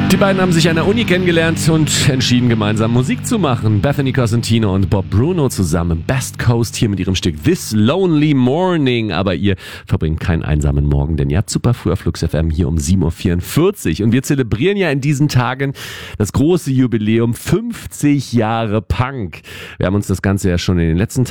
Die beiden haben sich an der Uni kennengelernt und entschieden, gemeinsam Musik zu machen. Bethany Cosentino und Bob Bruno zusammen. Best Coast hier mit ihrem Stück This Lonely Morning. Aber ihr verbringt keinen einsamen Morgen, denn ihr habt super früh auf Flux FM hier um 7.44 Uhr. Und wir zelebrieren ja in diesen Tagen das große Jubiläum 50 Jahre Punk. Wir haben uns das Ganze ja schon in den letzten